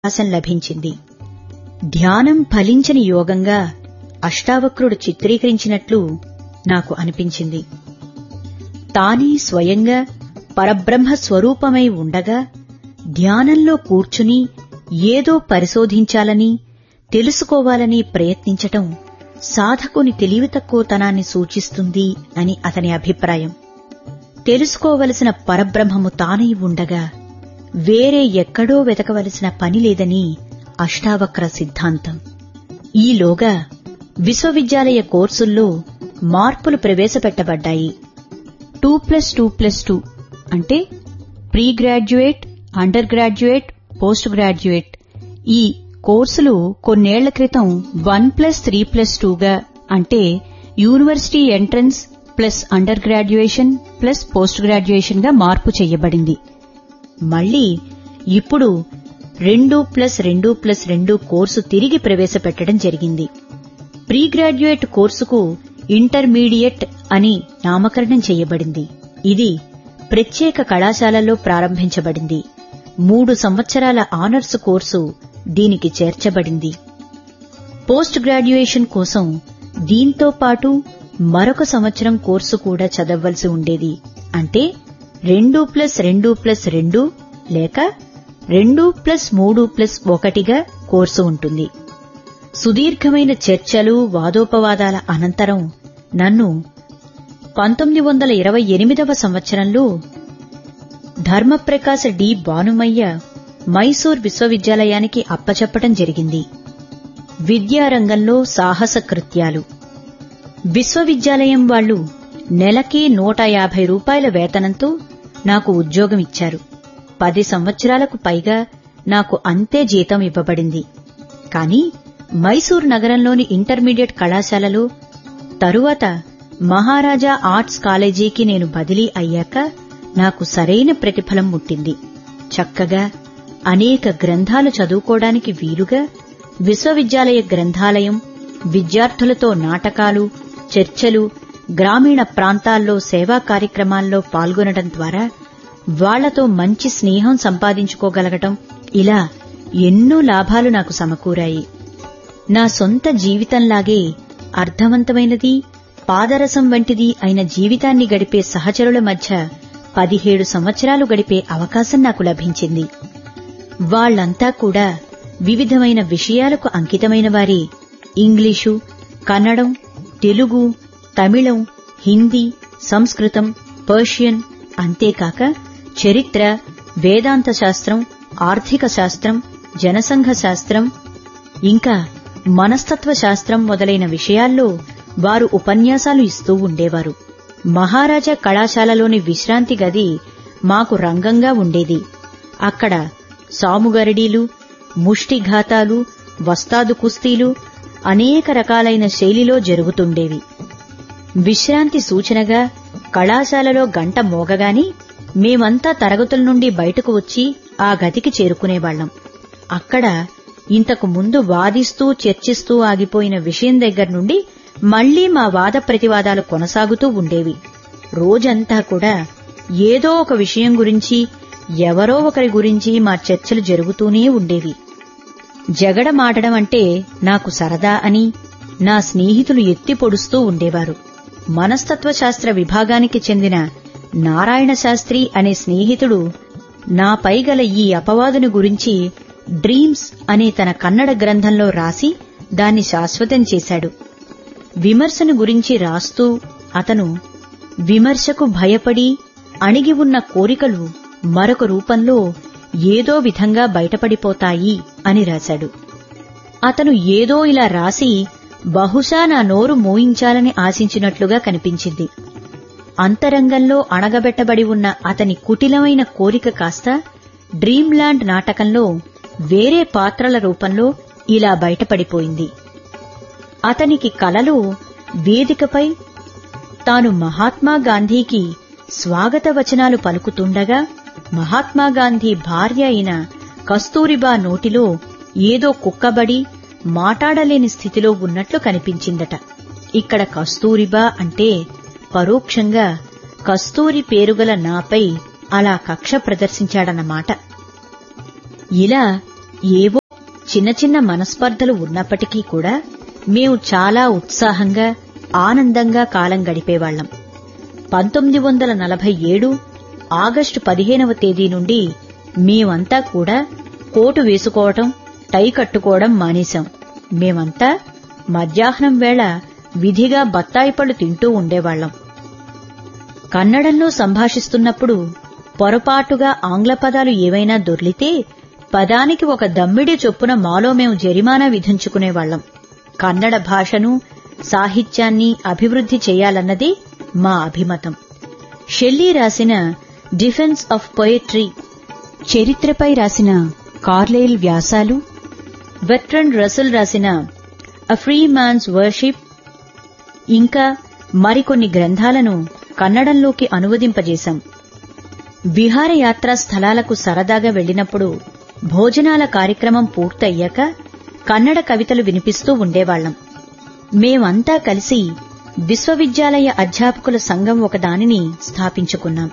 అవకాశం లభించింది. ధ్యానం ఫలించని యోగంగా అష్టావక్రుడు చిత్రీకరించినట్లు నాకు అనిపించింది. తానే స్వయంగా పరబ్రహ్మ స్వరూపమై ఉండగా ధ్యానంలో కూర్చుని ఏదో పరిశోధించాలని, తెలుసుకోవాలని ప్రయత్నించటం సాధకుని తెలివితక్కువతనాన్ని సూచిస్తుంది అని అతని అభిప్రాయం. తెలుసుకోవలసిన పరబ్రహ్మము తానై ఉండగా వేరే ఎక్కడో వెతకవలసిన పని లేదని అష్టావక్ర సిద్ధాంతం. ఈలోగా విశ్వవిద్యాలయ కోర్సుల్లో మార్పులు ప్రవేశపెట్టబడ్డాయి. 2+2+2 అంటే pre graduate, under graduate, post graduate. ఈ కోర్సులు కొన్నేళ్ల క్రితం 1+3+2గా అంటే university entrance plus under graduation plus post graduation గా మార్పు చెయ్యబడింది. మళ్లీ ఇప్పుడు 2+2+2 కోర్సు తిరిగి ప్రవేశపెట్టడం జరిగింది. ప్రీ గ్రాడ్యుయేట్ కోర్సుకు ఇంటర్మీడియట్ అని నామకరణం చేయబడింది. ఇది ప్రత్యేక కళాశాలలో ప్రారంభించబడింది. 3 సంవత్సరాల ఆనర్స్ కోర్సు దీనికి చేర్చబడింది. పోస్ట్ గ్రాడ్యుయేషన్ కోసం దీంతో పాటు మరొక సంవత్సరం కోర్సు కూడా చదవవలసి ఉండేది. అంటే 2+2+2 లేక 2+3+1గా కోర్సు ఉంటుంది. సుదీర్ఘమైన చర్చలు, వాదోపవాదాల అనంతరం నన్ను 1928వ సంవత్సరంలో ధర్మప్రకాశ డి భానుమయ్య మైసూర్ విశ్వవిద్యాలయానికి అప్పచెప్పటం జరిగింది. విద్యారంగంలో సాహస కృత్యాలు. విశ్వవిద్యాలయం వాళ్లు నెలకి 150 రూపాయల వేతనంతో నాకు ఉద్యోగం ఇచ్చారు. 10 సంవత్సరాలకు పైగా నాకు అంతే జీతం ఇవ్వబడింది. కాని మైసూర్ నగరంలోని ఇంటర్మీడియట్ కళాశాలలో తరువాత మహారాజా ఆర్ట్స్ కాలేజీకి నేను బదిలీ అయ్యాక నాకు సరైన ప్రతిఫలం ముట్టింది. చక్కగా అనేక గ్రంథాలు చదువుకోవడానికి వీలుగా విశ్వవిద్యాలయ గ్రంథాలయం, విద్యార్థులతో నాటకాలు, చర్చలు, గ్రామీణ ప్రాంతాల్లో సేవా కార్యక్రమాల్లో పాల్గొనడం ద్వారా వాళ్లతో మంచి స్నేహం సంపాదించుకోగలగటం, ఇలా ఎన్నో లాభాలు నాకు సమకూరాయి. నా సొంత జీవితంలాగే అర్థవంతమైనది, పాదరసం వంటిది అయిన జీవితాన్ని గడిపే సహచరుల మధ్య 17 సంవత్సరాలు గడిపే అవకాశం నాకు లభించింది. వాళ్లంతా కూడా వివిధమైన విషయాలకు అంకితమైన వారే. ఇంగ్లీషు, కన్నడం, తెలుగు, తమిళం, హిందీ, సంస్కృతం, పర్షియన్, అంతేకాక చరిత్ర, వేదాంత శాస్త్రం, ఆర్థిక శాస్త్రం, జనసంఘ శాస్త్రం, ఇంకా మనస్తత్వ శాస్త్రం మొదలైన విషయాల్లో వారు ఉపన్యాసాలు ఇస్తూ ఉండేవారు. మహారాజా కళాశాలలోని విశ్రాంతి గది మాకు రంగంగా ఉండేది. అక్కడ సాముగరడీలు, ముష్టిఘాతాలు, వస్తాదు కుస్తీలు అనేక రకాలైన శైలిలో జరుగుతుండేవి. విశ్రాంతి సూచనగా కళాశాలలో గంట మోగగాని మేమంతా తరగతుల నుండి బయటకు వచ్చి ఆ గదికి చేరుకునేవాళ్లం. అక్కడ ఇంతకు ముందు వాదిస్తూ చర్చిస్తూ ఆగిపోయిన విషయం దగ్గర నుండి మళ్లీ మా వాద ప్రతివాదాలు కొనసాగుతూ ఉండేవి. రోజంతా కూడా ఏదో ఒక విషయం గురించి, ఎవరో ఒకరి గురించి మా చర్చలు జరుగుతూనే ఉండేవి. జగడమాడడం అంటే నాకు సరదా అని నా స్నేహితులు ఎత్తి పొడుస్తూ ఉండేవారు. మనస్తత్వశాస్త్ర విభాగానికి చెందిన నారాయణ శాస్త్రి అనే స్నేహితుడు నాపై గల ఈ అపవాదుని గురించి డ్రీమ్స్ అనే తన కన్నడ గ్రంథంలో రాసి దాన్ని శాశ్వతం చేశాడు. విమర్శను గురించి రాస్తూ అతను విమర్శకు భయపడి అణిగి ఉన్న కోరికలు మరొక రూపంలో ఏదో విధంగా బయటపడిపోతాయి అని రాశాడు. అతను ఏదో ఇలా రాసి బహుశా నా నోరు మోయించాలని ఆశించినట్లుగా కనిపించింది. అంతరంగంలో అణగబెట్టబడి ఉన్న అతని కుటిలమైన కోరిక కాస్త డ్రీమ్ల్యాండ్ నాటకంలో వేరే పాత్రల రూపంలో ఇలా బయటపడిపోయింది. అతనికి కలలో వేదికపై తాను మహాత్మాగాంధీకి స్వాగత వచనాలు పలుకుతుండగా మహాత్మాగాంధీ భార్య అయిన కస్తూరిబా నోటిలో ఏదో కుక్కబడి మాటాడలేని స్థితిలో ఉన్నట్లు కనిపించిందట. ఇక్కడ కస్తూరిబా అంటే పరోక్షంగా కస్తూరి పేరుగల నాపై అలా కక్ష ప్రదర్శించాడన్నమాట. ఇలా ఏవో చిన్న చిన్న మనస్పర్ధలు ఉన్నప్పటికీ కూడా మేము చాలా ఉత్సాహంగా ఆనందంగా కాలం గడిపేవాళ్లం. 1947 ఆగస్టు 15వ తేదీ నుండి మేమంతా కూడా కోటు వేసుకోవటం, టై కట్టుకోవడం మానేశాం. మేమంతా మధ్యాహ్నం వేళ విధిగా బత్తాయి పళ్ళు తింటూ ఉండేవాళ్లం. కన్నడంలో సంభాషిస్తున్నప్పుడు పొరపాటుగా ఆంగ్ల పదాలు ఏవైనా దొర్లితే పదానికి ఒక దమ్మిడి చొప్పున మాలో మేము జరిమానా విధించుకునేవాళ్లం. కన్నడ భాషను, సాహిత్యాన్ని అభివృద్ధి చేయాలన్నది మా అభిమతం. షెల్లీ రాసిన డిఫెన్స్ ఆఫ్ పొయట్రీ, చరిత్రపై రాసిన కార్లైల్ వ్యాసాలు, బెర్ట్రాండ్ రస్సెల్ రాసిన అ ఫ్రీ మ్యాన్స్ వర్షిప్, ఇంకా మరికొన్ని గ్రంథాలను కన్నడంలోకి అనువదింపజేశాం. విహారయాత్రా స్థలాలకు సరదాగా వెళ్లినప్పుడు భోజనాల కార్యక్రమం పూర్తయ్యాక కన్నడ కవితలు వినిపిస్తూ ఉండేవాళ్లం. మేమంతా కలిసి విశ్వవిద్యాలయ అధ్యాపకుల సంఘం ఒకదానిని స్థాపించుకున్నాం.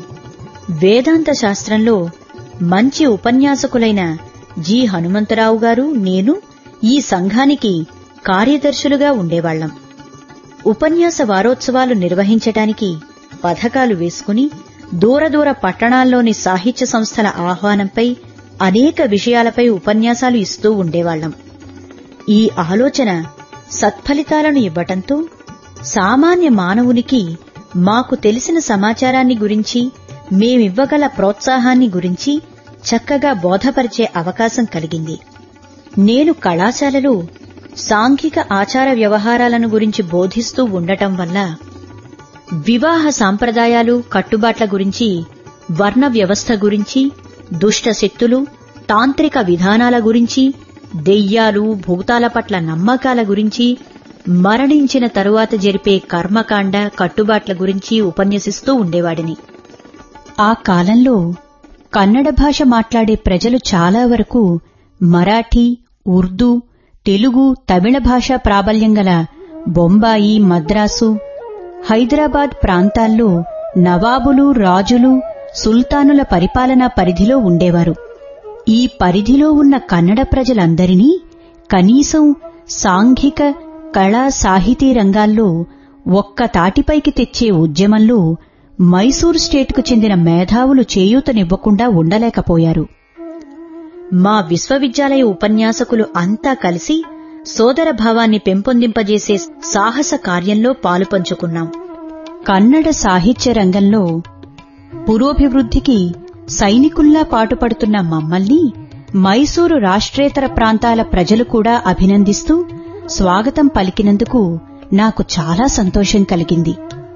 వేదాంత శాస్త్రంలో మంచి ఉపన్యాసకులైన జి. హనుమంతరావు గారు, నేను ఈ సంఘానికి కార్యదర్శులుగా ఉండేవాళ్లం. ఉపన్యాస వారోత్సవాలు నిర్వహించటానికి పథకాలు వేసుకుని దూర పట్టణాల్లోని సాహిత్య సంస్థల ఆహ్వానంపై అనేక విషయాలపై ఉపన్యాసాలు ఇస్తూ ఉండేవాళ్లం. ఈ ఆలోచన సత్ఫలితాలను ఇవ్వటంతో సామాన్య మానవునికి మాకు తెలిసిన సమాచారాన్ని గురించి, మేమివ్వగల ప్రోత్సాహాన్ని గురించి చక్కగా బోధపరిచే అవకాశం కలిగింది. నేను కళాశాలలో సాంఘిక ఆచార వ్యవహారాలను గురించి బోధిస్తూ ఉండటం వల్ల వివాహ సాంప్రదాయాలు, కట్టుబాట్ల గురించి, వర్ణ వ్యవస్థ గురించి, దుష్ట శక్తులు, తాంత్రిక విధానాల గురించి, దెయ్యాలు, భూతాల పట్ల నమ్మకాల గురించి, మరణించిన తరువాత జరిపే కర్మకాండ, కట్టుబాట్ల గురించి ఉపన్యసిస్తూ ఉండేవాడిని. ఆ కాలంలో కన్నడ భాష మాట్లాడే ప్రజలు చాలా వరకు మరాఠీ, ఉర్దూ, తెలుగు, తమిళ భాషా ప్రాబల్యం గల బొంబాయి, మద్రాసు, హైదరాబాద్ ప్రాంతాల్లో నవాబులు, రాజులు, సుల్తానుల పరిపాలనా పరిధిలో ఉండేవారు. ఈ పరిధిలో ఉన్న కన్నడ ప్రజలందరినీ కనీసం సాంఘిక, కళా, సాహితీ రంగాల్లో ఒక్క తాటిపైకి తెచ్చే ఉద్యమంలో మైసూరు స్టేటుకు చెందిన మేధావులు చేయూతనివ్వకుండా ఉండలేకపోయారు. మా విశ్వవిద్యాలయ ఉపన్యాసకులు అంతా కలిసి సోదర భావాన్ని పెంపొందింపజేసే సాహస కార్యంలో పాలుపంచుకున్నాం. కన్నడ సాహిత్య రంగంలో పురోభివృద్ధికి సైనికుల్లా పాటుపడుతున్న మమ్మల్ని మైసూరు రాష్ట్రేతర ప్రాంతాల ప్రజలు కూడా అభినందిస్తూ స్వాగతం పలికినందుకు నాకు చాలా సంతోషం కలిగింది.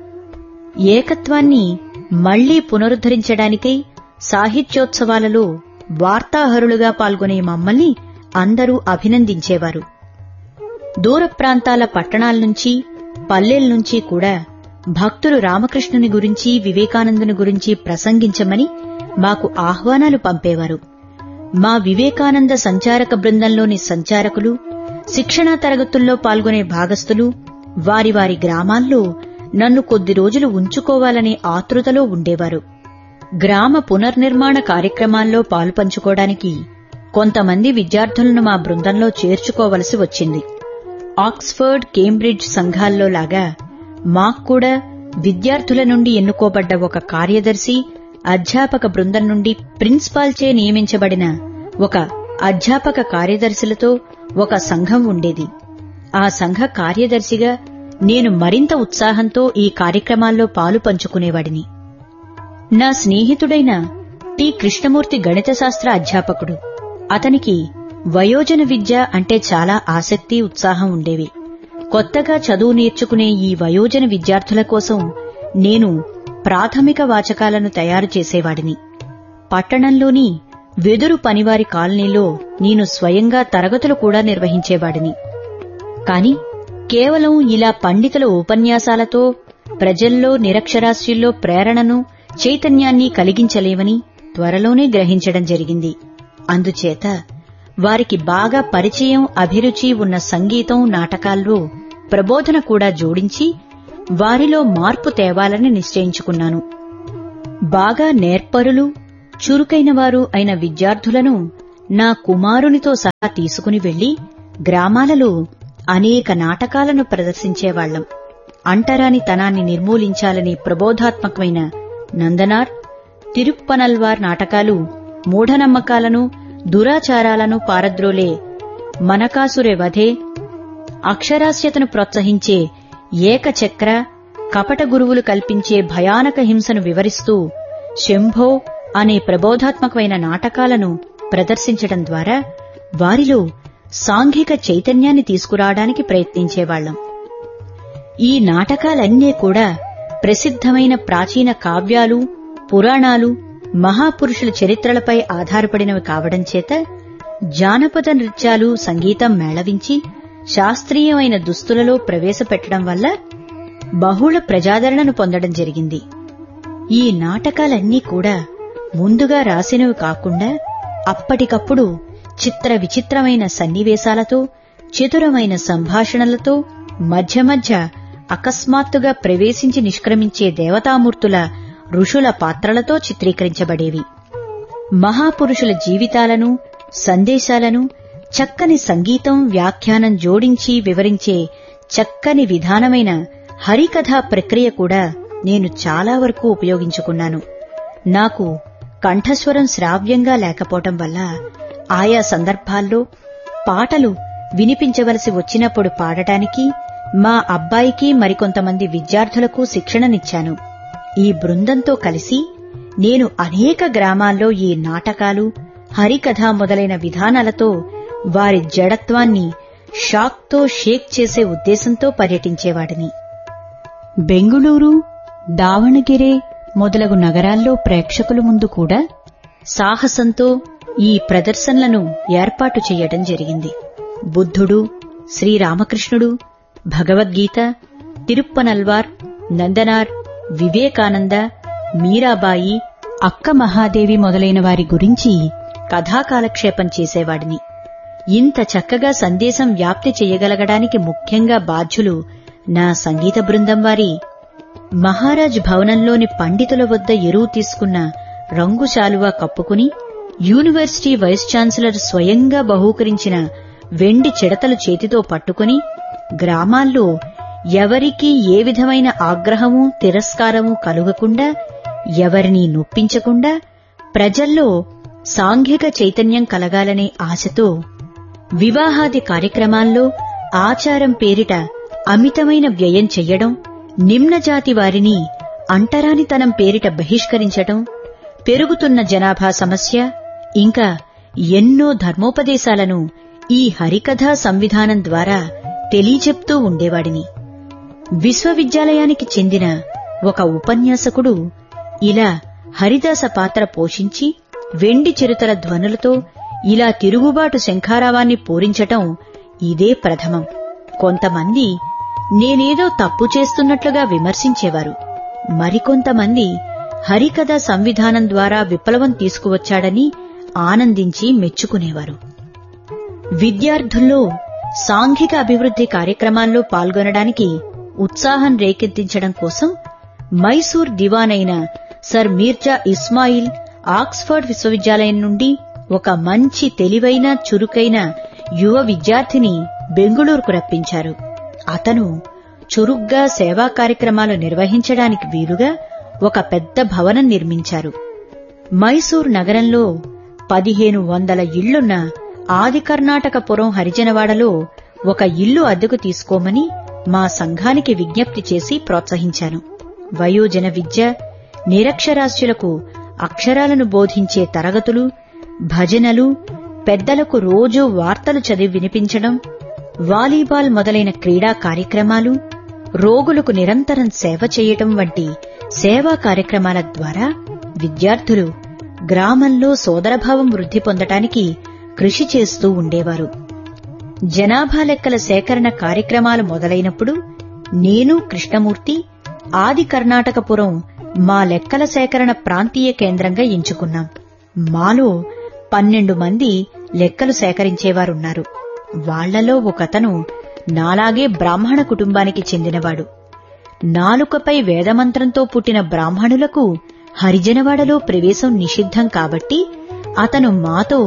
ఏకత్వాన్ని మళ్లీ పునరుద్ధరించడానికై సాహిత్యోత్సవాలలో వార్తాహరులుగా పాల్గొనే మమ్మల్ని అందరూ అభినందించేవారు. దూర ప్రాంతాల పట్టణాల్నుంచి, పల్లెల్నుంచి కూడా భక్తులు రామకృష్ణుని గురించి, వివేకానందుని గురించి ప్రసంగించమని మాకు ఆహ్వానాలు పంపేవారు. మా వివేకానంద సంచారక బృందంలోని సంచారకులు, శిక్షణా తరగతుల్లో పాల్గొనే భాగస్థులు వారి వారి గ్రామాల్లో నన్ను కొద్ది రోజులు ఉంచుకోవాలనే ఆతృతలో ఉండేవారు. గ్రామ పునర్నిర్మాణ కార్యక్రమాల్లో పాలుపంచుకోవడానికి కొంతమంది విద్యార్థులను మా బృందంలో చేర్చుకోవలసి వచ్చింది. ఆక్స్ఫర్డ్, కేంబ్రిడ్జ్ సంఘాల్లో లాగా మాక్కూడా విద్యార్థుల నుండి ఎన్నుకోబడ్డ ఒక కార్యదర్శి, అధ్యాపక బృందం నుండి ప్రిన్సిపాల్చే నియమించబడిన ఒక అధ్యాపక కార్యదర్శులతో ఒక సంఘం ఉండేది. ఆ సంఘ కార్యదర్శిగా నేను మరింత ఉత్సాహంతో ఈ కార్యక్రమాల్లో పాలు పంచుకునేవాడిని. నా స్నేహితుడైన టి. కృష్ణమూర్తి గణిత శాస్త్ర అధ్యాపకుడు. అతనికి వయోజన విద్య అంటే చాలా ఆసక్తి, ఉత్సాహం ఉండేవి. కొత్తగా చదువు నేర్చుకునే ఈ వయోజన విద్యార్థుల కోసం నేను ప్రాథమిక వాచకాలను తయారు చేసేవాడిని. పట్టణంలోని వెదురు పనివారి కాలనీలో నేను స్వయంగా తరగతులు కూడా నిర్వహించేవాడిని. కాని కేవలం ఇలా పండితుల ఉపన్యాసాలతో ప్రజల్లో, నిరక్షరాస్యుల్లో ప్రేరణను, చైతన్యాన్ని కలిగించలేవని త్వరలోనే గ్రహించడం జరిగింది. అందుచేత వారికి బాగా పరిచయం, అభిరుచి ఉన్న సంగీతం, నాటకాల్లో ప్రబోధన కూడా జోడించి వారిలో మార్పు తేవాలని నిశ్చయించుకున్నాను. బాగా నేర్పరులు, చురుకైన వారు అయిన విద్యార్థులను నా కుమారునితో సహా తీసుకుని వెళ్లి గ్రామాలలో అనేక నాటకాలను ప్రదర్శించేవాళ్లం. అంటరానితనాన్ని నిర్మూలించాలని ప్రబోధాత్మకమైన నందనార్, తిరుప్పనల్వార్ నాటకాలు మూఢనమ్మకాలను, దురాచారాలను పారద్రోలే మనకాసురే వధే, అక్షరాస్యతను ప్రోత్సహించే ఏకచక్ర, కపట గురువులు కల్పించే భయానక హింసను వివరిస్తూ శంభో అనే ప్రబోధాత్మకమైన నాటకాలను ప్రదర్శించడం ద్వారా వారిలో సాంఘిక చైతన్యాన్ని తీసుకురావడానికి ప్రయత్నించేవాళ్లం. ఈ నాటకాలన్నీ కూడా ప్రసిద్ధమైన ప్రాచీన కావ్యాలు, పురాణాలు, మహాపురుషుల చరిత్రలపై ఆధారపడినవి కావడం చేత జానపద నృత్యాలు, సంగీతం మేళవించి శాస్త్రీయమైన దుస్తులలో ప్రవేశపెట్టడం వల్ల బహుళ ప్రజాదరణను పొందడం జరిగింది. ఈ నాటకాలన్నీ కూడా ముందుగా రాసినవి కాకుండా అప్పటికప్పుడు చిత్ర విచిత్రమైన సన్నివేశాలతో, చతురమైన సంభాషణలతో, మధ్య మధ్య అకస్మాత్తుగా ప్రవేశించి నిష్క్రమించే దేవతామూర్తుల, ఋషుల పాత్రలతో చిత్రీకరించబడేవి. మహాపురుషుల జీవితాలను, సందేశాలను చక్కని సంగీతం, వ్యాఖ్యానం జోడించి వివరించే చక్కని విధానమైన హరికథా ప్రక్రియ కూడా నేను చాలా వరకు ఉపయోగించుకున్నాను. నాకు కంఠస్వరం శ్రావ్యంగా లేకపోవటం వల్ల ఆయా సందర్భాల్లో పాటలు వినిపించవలసి వచ్చినప్పుడు పాడటానికి మా అబ్బాయికి మరికొంతమంది విద్యార్థులకు శిక్షణనిచ్చాను. ఈ బృందంతో కలిసి నేను అనేక గ్రామాల్లో ఈ నాటకాలు, హరికథ మొదలైన విధానాలతో వారి జడత్వాన్ని షాక్తో షేక్ చేసే ఉద్దేశంతో పర్యటించేవాడిని. బెంగుళూరు, దావణగిరే మొదలగు నగరాల్లో ప్రేక్షకుల ముందు కూడా సాహసంతో ఈ ప్రదర్శనలను ఏర్పాటు చేయడం జరిగింది. బుద్ధుడు, శ్రీరామకృష్ణుడు, భగవద్గీత, తిరుప్పనల్వార్, నందనార్, వివేకానంద, మీరాబాయి, అక్క మహాదేవి మొదలైన వారి గురించి కథాకాలక్షేపం చేసేవాడిని. ఇంత చక్కగా సందేశం వ్యాప్తి చెయ్యగలగడానికి ముఖ్యంగా బాధ్యులు నా సంగీత బృందం వారి. మహారాజ్ భవనంలోని పండితుల వద్ద ఎరువు తీసుకున్న రంగు శాలువా కప్పుకుని యూనివర్సిటీ వైస్ ఛాన్సలర్ స్వయంగా బహూకరించిన వెండి చిడతలు చేతితో పట్టుకుని గ్రామాల్లో ఎవరికీ ఏ విధమైన ఆగ్రహము, తిరస్కారము కలుగకుండా, ఎవరినీ నొప్పించకుండా ప్రజల్లో సాంఘిక చైతన్యం కలగాలనే ఆశతో వివాహాది కార్యక్రమాల్లో ఆచారం పేరిట అమితమైన వ్యయం చెయ్యడం, నిమ్నజాతి వారిని అంటరానితనం పేరిట బహిష్కరించటం, పెరుగుతున్న జనాభా సమస్య, ఇంకా ఎన్నో ధర్మోపదేశాలను ఈ హరికథా సంవిధానం ద్వారా తెలియచెప్తూ ఉండేవాడిని. విశ్వవిద్యాలయానికి చెందిన ఒక ఉపన్యాసకుడు ఇలా హరిదాస పాత్ర పోషించి వెండి చిరుతల ధ్వనులతో ఇలా తిరుగుబాటు శంఖారావాన్ని పూరించటం ఇదే ప్రథమం. కొంతమంది నేనేదో తప్పు చేస్తున్నట్లుగా విమర్శించేవారు. మరికొంతమంది హరికథ సంవిధానం ద్వారా విప్లవం తీసుకువచ్చాడని ఆనందించి మెచ్చుకునేవారు. విద్యార్థుల్లో సాంఘిక అభివృద్ధి కార్యక్రమాల్లో పాల్గొనడానికి ఉత్సాహం రేకెత్తించడం కోసం మైసూర్ దివానైన సర్ మీర్జా ఇస్మాయిల్ ఆక్స్ఫర్డ్ విశ్వవిద్యాలయం నుండి ఒక మంచి తెలివైన, చురుకైన యువ విద్యార్థిని బెంగుళూరుకు రప్పించారు. అతను చురుగ్గా సేవా కార్యక్రమాలు నిర్వహించడానికి వీలుగా ఒక పెద్ద భవనం నిర్మించారు. మైసూర్ నగరంలో 1500 ఇళ్లున్న ఆది కర్ణాటకపురం హరిజనవాడలో ఒక ఇల్లు అద్దెకు తీసుకోమని మా సంఘానికి విజ్ఞప్తి చేసి ప్రోత్సహించాను. వయోజన విద్య, నిరక్షరాస్యులకు అక్షరాలను బోధించే తరగతులు, భజనలు, పెద్దలకు రోజూ వార్తలు చదివి వినిపించడం, వాలీబాల్ మొదలైన క్రీడా కార్యక్రమాలు, రోగులకు నిరంతరం సేవ చేయటం వంటి సేవా కార్యక్రమాల ద్వారా విద్యార్థులు గ్రామంలో సోదరభావం వృద్ధి పొందటానికి కృషి చేస్తూ ఉండేవారు. జనాభా లెక్కల సేకరణ కార్యక్రమాలు మొదలైనప్పుడు నేను, కృష్ణమూర్తి ఆది కర్ణాటకపురం మా లెక్కల సేకరణ ప్రాంతీయ కేంద్రంగా ఎంచుకున్నాం. మాలో 12 మంది లెక్కలు సేకరించేవారున్నారు. వాళ్లలో ఒకతను నాలాగే బ్రాహ్మణ కుటుంబానికి చెందినవాడు. నాలుకపై వేదమంత్రంతో పుట్టిన బ్రాహ్మణులకు హరిజనవాడలో ప్రవేశం నిషిద్ధం కాబట్టి అతను మాతో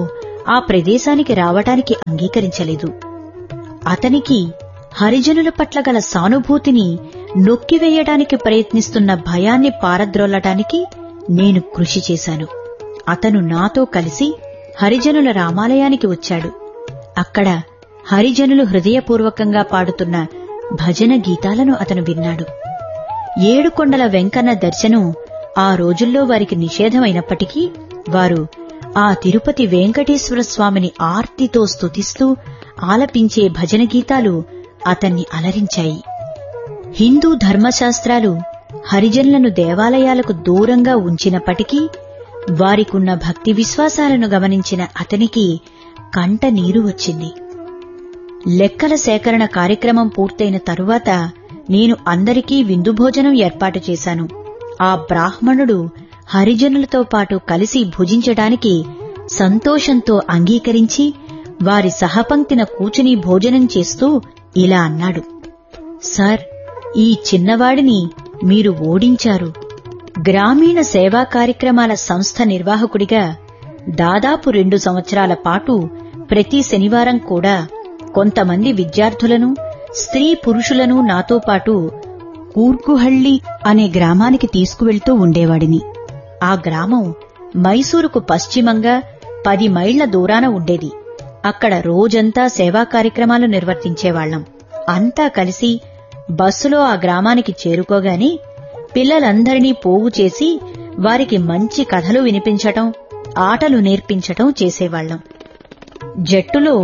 ఆ ప్రదేశానికి రావటానికి అంగీకరించలేదు. అతనికి హరిజనుల పట్ల గల సానుభూతిని నొక్కివేయడానికి ప్రయత్నిస్తున్న భయాన్ని పారద్రోలటానికి నేను కృషి చేశాను. అతను నాతో కలిసి హరిజనుల రామాలయానికి వచ్చాడు. అక్కడ హరిజనులు హృదయపూర్వకంగా పాడుతున్న భజన గీతాలను అతను విన్నాడు. ఏడుకొండల వెంకన్న దర్శనం ఆ రోజుల్లో వారికి నిషేధమైనప్పటికీ వారు ఆ తిరుపతి వెంకటేశ్వర స్వామిని ఆర్తితో స్తుతిస్తూ ఆలపించే భజన గీతాలు అతన్ని అలరించాయి. హిందూ ధర్మశాస్త్రాలు హరిజనులను దేవాలయాలకు దూరంగా ఉంచినప్పటికీ వారికున్న భక్తి విశ్వాసాలను గమనించిన అతనికి కంట నీరు వచ్చింది. లెక్కల సేకరణ కార్యక్రమం పూర్తయిన తరువాత నేను అందరికీ విందు భోజనం ఏర్పాటు చేశాను. ఆ బ్రాహ్మణుడు హరిజనులతో పాటు కలిసి భుజించడానికి సంతోషంతో అంగీకరించి వారి సహపంక్తిన కూచుని భోజనం చేస్తూ ఇలా అన్నాడు: సార్, ఈ చిన్నవాడిని మీరు ఓడించారు. గ్రామీణ సేవా కార్యక్రమాల సంస్థ నిర్వాహకుడిగా దాదాపు 2 సంవత్సరాల పాటు ప్రతి శనివారం కూడా కొంతమంది విద్యార్థులను, స్త్రీ పురుషులను నాతో పాటు కూర్గుహళ్లి అనే గ్రామానికి తీసుకువెళ్తూ ఉండేవాడిని. ఆ గ్రామం మైసూరుకు పశ్చిమంగా 10 మైళ్ల దూరాన ఉండేది. అక్కడ రోజంతా సేవా కార్యక్రమాలు నిర్వర్తించేవాళ్లం. అంతా కలిసి బస్సులో ఆ గ్రామానికి చేరుకోగానే పిల్లలందరినీ పోగు చేసి వారికి మంచి కథలు వినిపించటం, ఆటలు నేర్పించటం చేసేవాళ్లం. జట్టులో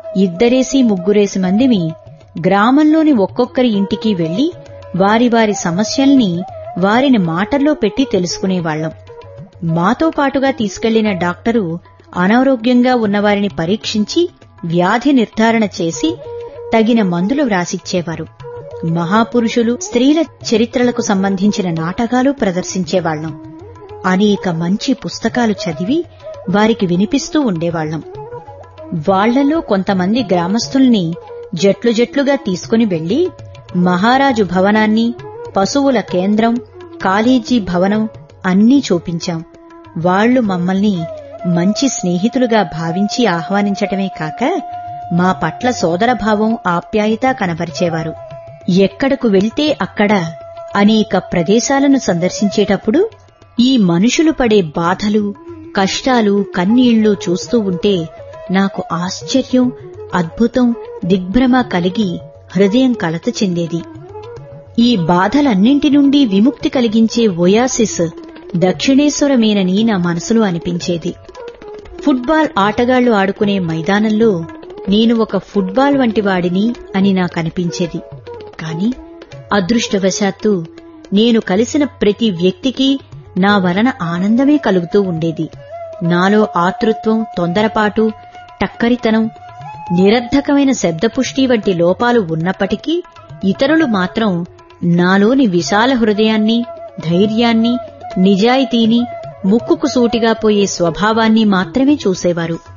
2-3 మందిమి గ్రామంలోని ఒక్కొక్కరి ఇంటికి వెళ్లి వారి వారి సమస్యల్ని వారిని మాటల్లో పెట్టి తెలుసుకునేవాళ్లం. మాతో పాటుగా తీసుకెళ్లిన డాక్టరు అనారోగ్యంగా ఉన్నవారిని పరీక్షించి వ్యాధి నిర్ధారణ చేసి తగిన మందులు వ్రాసిచ్చేవారు. మహాపురుషులు, స్త్రీల చరిత్రలకు సంబంధించిన నాటకాలు ప్రదర్శించేవాళ్లం. అనేక మంచి పుస్తకాలు చదివి వారికి వినిపిస్తూ ఉండేవాళ్లం. వాళ్లలో కొంతమంది గ్రామస్తుల్ని జట్లు జట్లుగా తీసుకుని వెళ్లి మహారాజు భవనాన్ని, పశువుల కేంద్రం, కాలేజీ భవనం అన్నీ చూపించాం. వాళ్లు మమ్మల్ని మంచి స్నేహితులుగా భావించి ఆహ్వానించటమే కాక మా పట్ల సోదరభావం, ఆప్యాయత కనబరిచేవారు. ఎక్కడకు వెళ్తే అక్కడ అనేక ప్రదేశాలను సందర్శించేటప్పుడు ఈ మనుషులు పడే బాధలు, కష్టాలు, కన్నీళ్లు చూస్తూ ఉంటే నాకు ఆశ్చర్యం, అద్భుతం, దిగ్భ్రమ కలిగి హృదయం కలత చెందేది. ఈ బాధలన్నింటి నుండి విముక్తి కలిగించే ఒయాసిస్ దక్షిణేశ్వరమేనని నా మనసులో అనిపించేది. ఫుట్బాల్ ఆటగాళ్లు ఆడుకునే మైదానంలో నేను ఒక ఫుట్బాల్ వంటి వాడిని అని నాకనిపించేది. కాని అదృష్టవశాత్తు నేను కలిసిన ప్రతి వ్యక్తికి నా వలన ఆనందమే కలుగుతూ ఉండేది. నాలో ఆతృత్వం, తొందరపాటు, టక్కరితనం, నిరర్ధకమైన శబ్దపుష్టి వంటి లోపాలు ఉన్నప్పటికీ ఇతరులు మాత్రం నాలోని విశాల హృదయాన్ని, ధైర్యాన్ని, నిజాయితీని, ముక్కుకు సూటిగా పోయే స్వభావాన్ని మాత్రమే చూసేవారు.